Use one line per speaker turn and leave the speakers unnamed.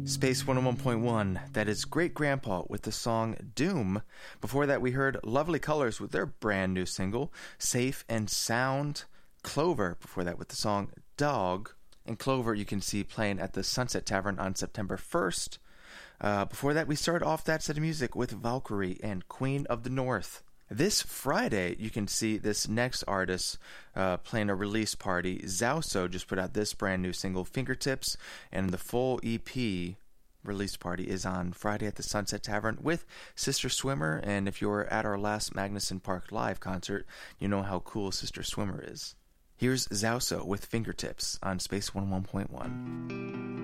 Space 101.1, that is Great Grandpa with the song Doom. Before that, we heard Lovely Colors with their brand new single, Safe and Sound. Clover, before that, with the song Dog. And Clover you can see playing at the Sunset Tavern on September 1st. Before that, we started off that set of music with Valkyrie and Queen of the North. This Friday, you can see this next artist playing a release party. Zauso just put out this brand new single, Fingertips, and the full EP release party is on Friday at the Sunset Tavern with Sister Swimmer. And if you were at our last Magnuson Park Live concert, you know how cool Sister Swimmer is. Here's Zauso with Fingertips on Space 101.1.